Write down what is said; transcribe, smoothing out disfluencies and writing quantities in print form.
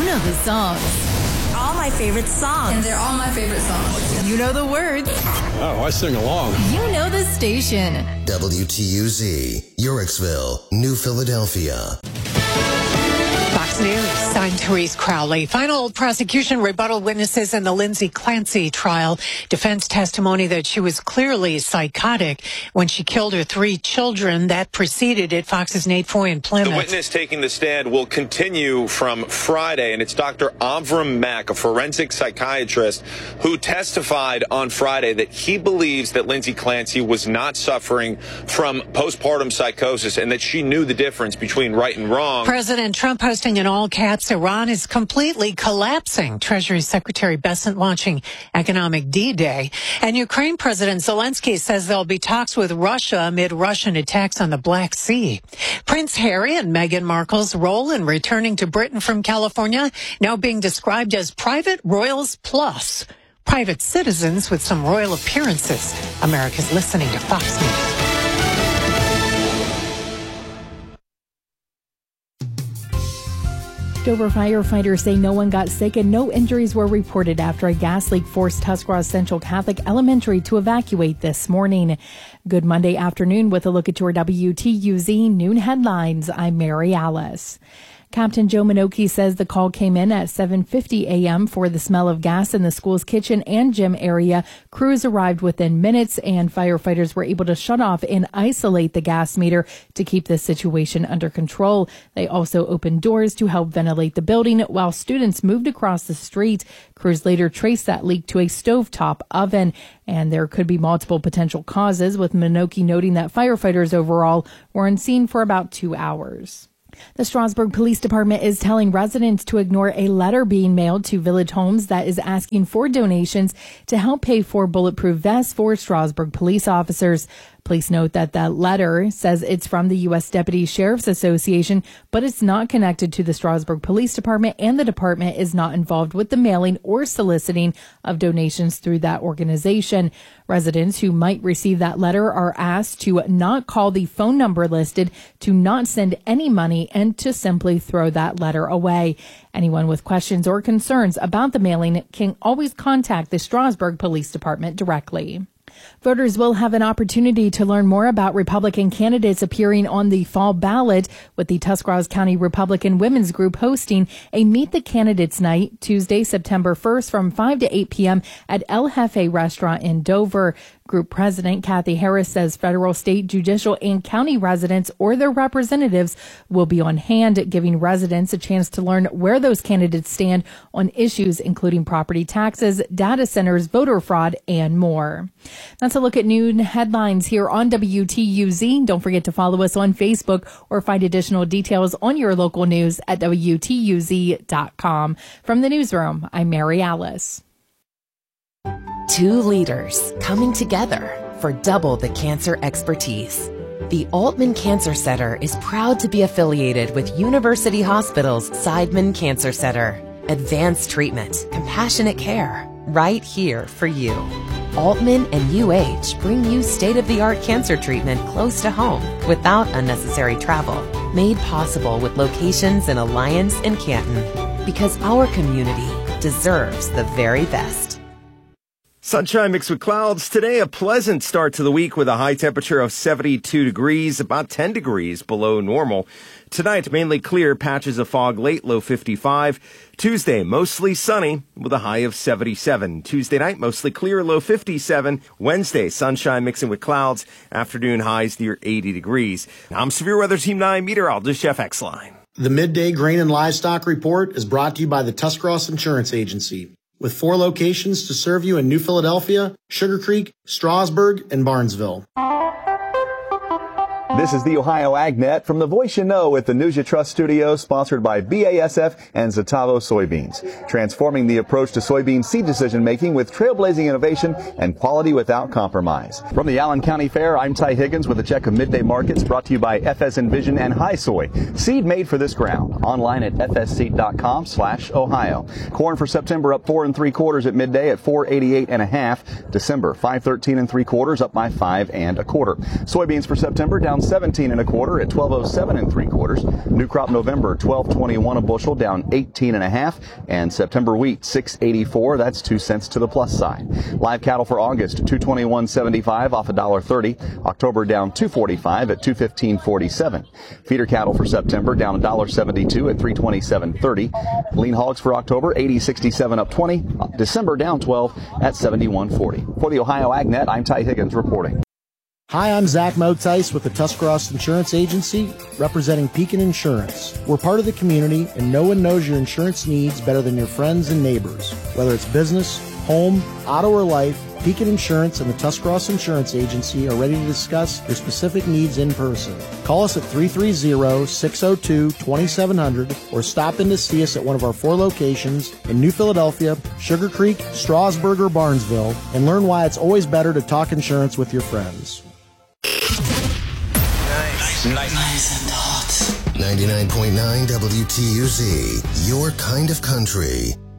know the songs. All my favorite songs. And they're all my favorite songs. You know the words. Oh, I sing along. You know the station. WTUZ, Yorksville, New Philadelphia. Fox News, I'm Therese Crowley. Final prosecution rebuttal witnesses in the Lindsay Clancy trial. Defense testimony that she was clearly psychotic when she killed her 3 children. That preceded it. Fox's Nate Foy in Plymouth. The witness taking the stand will continue from Friday, and it's Dr. Avram Mack, a forensic psychiatrist, who testified on Friday that he believes that Lindsay Clancy was not suffering from postpartum psychosis and that she knew the difference between right and wrong. President Trump posting in all caps, Iran is completely collapsing. Treasury Secretary Bessent launching economic D-Day. And Ukraine President Zelensky says there'll be talks with Russia amid Russian attacks on the Black Sea. Prince Harry and Meghan Markle's role in returning to Britain from California now being described as Private Royals Plus. Private citizens with some royal appearances. America's listening to Fox News. Dover firefighters say no one got sick and no injuries were reported after a gas leak forced Tuscarawas Central Catholic Elementary to evacuate this morning. Good Monday afternoon with a look at your WTUZ noon headlines. I'm Mary Alice. Captain Joe Minoki says the call came in at 7:50 a.m. for the smell of gas in the school's kitchen and gym area. Crews arrived within minutes and firefighters were able to shut off and isolate the gas meter to keep the situation under control. They also opened doors to help ventilate the building while students moved across the street. Crews later traced that leak to a stovetop oven, and there could be multiple potential causes, with Minoki noting that firefighters overall were on scene for about 2 hours. The Strasburg Police Department is telling residents to ignore a letter being mailed to Village Homes that is asking for donations to help pay for bulletproof vests for Strasburg police officers. Please note that that letter says it's from the U.S. Deputy Sheriff's Association, but it's not connected to the Strasburg Police Department, and the department is not involved with the mailing or soliciting of donations through that organization. Residents who might receive that letter are asked to not call the phone number listed, to not send any money, and to simply throw that letter away. Anyone with questions or concerns about the mailing can always contact the Strasburg Police Department directly. Voters will have an opportunity to learn more about Republican candidates appearing on the fall ballot, with the Tuscarawas County Republican Women's Group hosting a Meet the Candidates Night Tuesday, September 1st from 5 to 8 p.m. at El Jefe Restaurant in Dover. Group President Kathy Harris says federal, state, judicial, and county residents or their representatives will be on hand, giving residents a chance to learn where those candidates stand on issues including property taxes, data centers, voter fraud, and more. That's a look at noon headlines here on WTUZ. Don't forget to follow us on Facebook or find additional details on your local news at WTUZ.com. From the newsroom, I'm Mary Alice. 2 leaders coming together for double the cancer expertise. The Altman Cancer Center is proud to be affiliated with University Hospital's Seidman Cancer Center. Advanced treatment, compassionate care, right here for you. Altman and UH bring you state-of-the-art cancer treatment close to home without unnecessary travel. Made possible with locations in Alliance and Canton. Because our community deserves the very best. Sunshine mixed with clouds. Today, a pleasant start to the week with a high temperature of 72 degrees, about 10 degrees below normal. Tonight, mainly clear, patches of fog late, low 55. Tuesday, mostly sunny with a high of 77. Tuesday night, mostly clear, low 57. Wednesday, sunshine mixing with clouds, afternoon highs near 80 degrees. I'm Severe Weather Team 9 meteorologist Jeff Exline. The Midday Grain and Livestock Report is brought to you by the Tuscarawas Insurance Agency, with 4 locations to serve you in New Philadelphia, Sugar Creek, Strasburg, and Barnesville. This is the Ohio AgNet from the Voice You Know at the News You Trust studio, sponsored by BASF and Zetavo Soybeans. Transforming the approach to soybean seed decision-making with trailblazing innovation and quality without compromise. From the Allen County Fair, I'm Ty Higgins with a check of midday markets brought to you by FS Envision and High Soy. Seed made for this ground. Online at fsseed.com/Ohio. Corn for September up 4 3/4 at midday at 488.5. December 513 3/4 up by 5 1/4. Soybeans for September down down 17 and a quarter at 12.07 and 3/4. New crop November 12.21 a bushel, down 18 and a half, and September wheat 6.84. That's 2 cents to the plus side. Live cattle for August 221.75 off $1.30. October down 2.45 at 215.47. Feeder cattle for September down $1.72 at 327.30. Lean hogs for October 80.67 up 20. December down 12 at 71.40. For the Ohio AgNet, I'm Ty Higgins reporting. Hi, I'm Zach Motice with the Tuscarawas Insurance Agency, representing Pekin Insurance. We're part of the community, and no one knows your insurance needs better than your friends and neighbors. Whether it's business, home, auto, or life, Pekin Insurance and the Tuscarawas Insurance Agency are ready to discuss your specific needs in person. Call us at 330-602-2700 or stop in to see us at one of our 4 locations in New Philadelphia, Sugar Creek, Strasburg, or Barnesville, and learn why it's always better to talk insurance with your friends. Nice and hot. 99.9 WTUZ, your kind of country.